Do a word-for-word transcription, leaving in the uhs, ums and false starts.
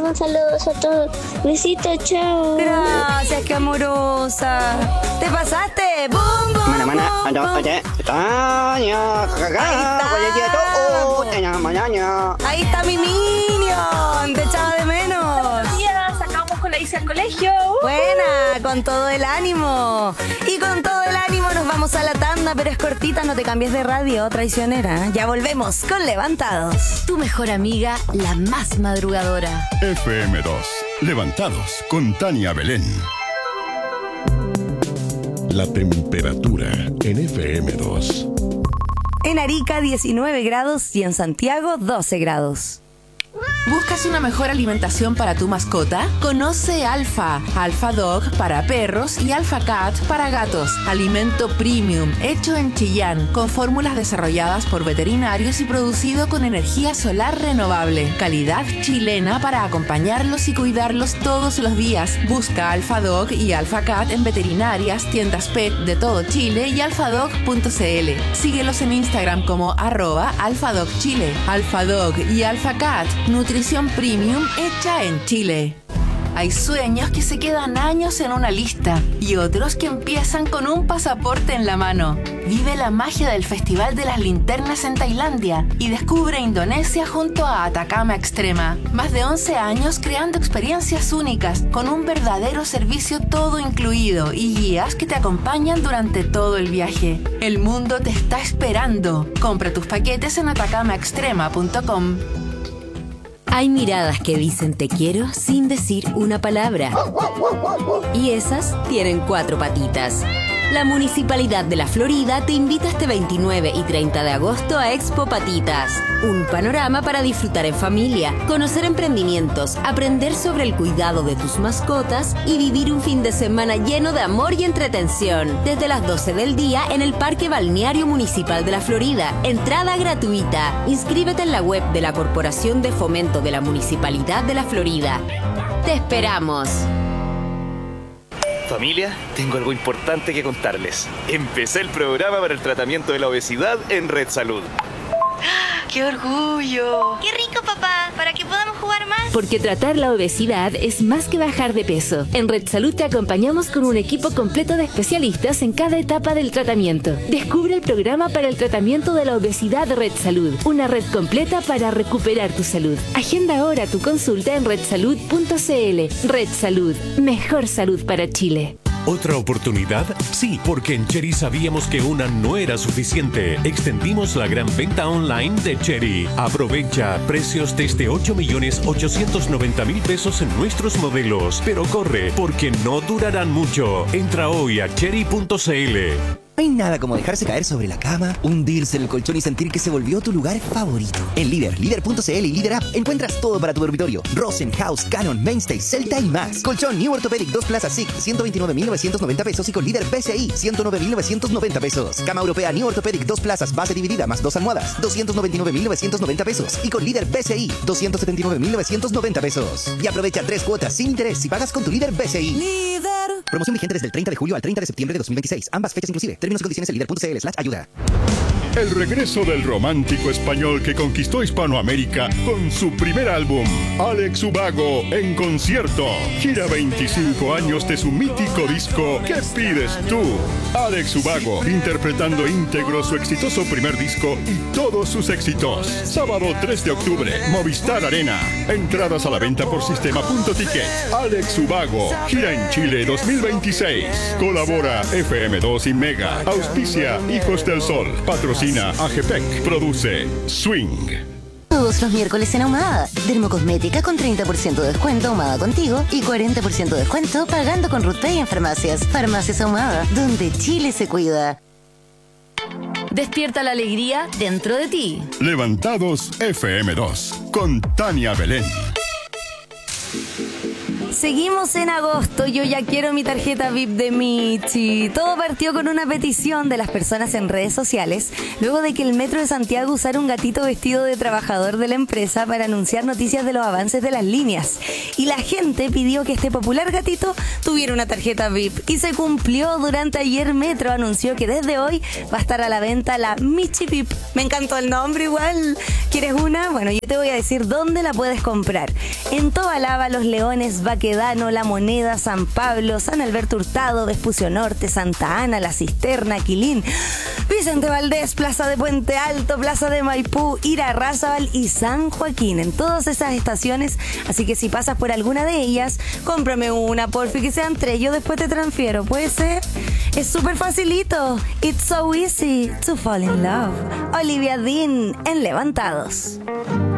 Un saludo a todos. Besitos, chao. Gracias, qué amorosa. ¿Te pasaste? ¡Bum, bum, Mana, mana, bum, ando, bum! oye, Tania, jajaja, Ahí oye, está. todo, oh, Tania, mañana. Ahí está mi Minion. Te echaba de menos. Buenos días, sacamos con la Isa al colegio. Buena, con todo el ánimo. Y con todo el ánimo nos vamos a la tanda, pero es cortita, no te cambies de radio, traicionera. Ya volvemos con Levantados. Tu mejor amiga, la más madrugadora. F M dos. Levantados con Tania Belén. La temperatura en F M dos. En Arica, diecinueve grados y en Santiago, doce grados. ¿Buscas una mejor alimentación para tu mascota? Conoce Alfa, Alfa Dog para perros y Alfa Cat para gatos. Alimento premium, hecho en Chillán, con fórmulas desarrolladas por veterinarios y producido con energía solar renovable. Calidad chilena para acompañarlos y cuidarlos todos los días. Busca Alfa Dog y Alfa Cat en veterinarias, tiendas pet de todo Chile y alfadog punto c l. Síguelos en Instagram como arroba alfadogchile. Alfa Dog y Alfa Cat, nutrición premium hecha en Chile. Hay sueños que se quedan años en una lista y otros que empiezan con un pasaporte en la mano. Vive la magia del Festival de las Linternas en Tailandia y descubre Indonesia junto a Atacama Extrema. Más de once años creando experiencias únicas con un verdadero servicio todo incluido y guías que te acompañan durante todo el viaje. El mundo te está esperando. Compra tus paquetes en atacama extrema punto com. Hay miradas que dicen te quiero sin decir una palabra. Y esas tienen cuatro patitas. La Municipalidad de la Florida te invita este veintinueve y treinta de agosto a Expo Patitas. Un panorama para disfrutar en familia, conocer emprendimientos, aprender sobre el cuidado de tus mascotas y vivir un fin de semana lleno de amor y entretención. Desde las doce del día en el Parque Balneario Municipal de la Florida. Entrada gratuita. Inscríbete en la web de la Corporación de Fomento de la Municipalidad de la Florida. ¡Te esperamos! Familia, tengo algo importante que contarles. Empecé el programa para el tratamiento de la obesidad en Red Salud. ¡Qué orgullo! ¡Qué rico, papá! Para que podamos jugar más. Porque tratar la obesidad es más que bajar de peso. En Red Salud te acompañamos con un equipo completo de especialistas en cada etapa del tratamiento. Descubre el programa para el tratamiento de la obesidad de Red Salud. Una red completa para recuperar tu salud. Agenda ahora tu consulta en red salud punto c l. Red Salud. Mejor salud para Chile. ¿Otra oportunidad? Sí, porque en Chery sabíamos que una no era suficiente. Extendimos la gran venta online de Chery. Aprovecha precios desde ocho millones ochocientos noventa mil pesos en nuestros modelos. Pero corre, porque no durarán mucho. Entra hoy a chery punto c l. No hay nada como dejarse caer sobre la cama, hundirse en el colchón y sentir que se volvió tu lugar favorito. En Líder, líder punto c l y Líder App encuentras todo para tu dormitorio. Rosen, House, Canon, Mainstay, Celta y más. Colchón New Orthopedic dos plazas S I C, ciento veintinueve mil novecientos noventa pesos y con Líder P C I, ciento nueve mil novecientos noventa pesos. Cama europea New Orthopedic dos plazas, base dividida más dos almohadas, doscientos noventa y nueve mil novecientos noventa pesos. Y con Líder P C I, doscientos setenta y nueve mil novecientos noventa pesos. Y aprovecha tres cuotas sin interés si pagas con tu Líder P C I. Líder. Promoción vigente desde el treinta de julio al treinta de septiembre de dos mil veintiséis. Ambas fechas inclusive. Términos y condiciones en líder punto c l slash ayuda. El regreso del romántico español que conquistó Hispanoamérica con su primer álbum, Alex Ubago en concierto. Gira veinticinco años de su mítico disco ¿Qué pides tú? Alex Ubago interpretando íntegro su exitoso primer disco y todos sus éxitos. Sábado tres de octubre, Movistar Arena. Entradas a la venta por sistema punto ticket. Alex Ubago, gira en Chile dos mil veintiséis. Colabora F M dos y Mega. Auspicia Hijos del Sol. Patrocina A G P E C. Produce Swing. Todos los miércoles en Ahumada. Dermocosmética con treinta por ciento de descuento Ahumada Contigo y cuarenta por ciento de descuento pagando con RutPay en farmacias. Farmacias Ahumada, donde Chile se cuida. Despierta la alegría dentro de ti. Levantados F M dos con Tania Belén. Seguimos en agosto, yo ya quiero mi tarjeta V I P de Michi. Todo partió con una petición de las personas en redes sociales, luego de que el Metro de Santiago usara un gatito vestido de trabajador de la empresa para anunciar noticias de los avances de las líneas. Y la gente pidió que este popular gatito tuviera una tarjeta V I P. Y se cumplió. Durante ayer Metro anunció que desde hoy va a estar a la venta la Michi V I P. Me encantó el nombre igual. ¿Quieres una? Bueno, yo te voy a decir dónde la puedes comprar. En Tobalaba, Los Leones, Baquedano, La Moneda, San Pablo, San Alberto Hurtado, Vespucio Norte, Santa Ana, La Cisterna, Quilín, Vicente Valdés, Plaza de Puente Alto, Plaza de Maipú, Irarrázaval y San Joaquín. En todas esas estaciones, así que si pasas por alguna de ellas, cómprame una, porfi, que sean tres. Yo después te transfiero, ¿puede ser? Es súper facilito. It's so easy to fall in love. Olivia Dean en Levantados.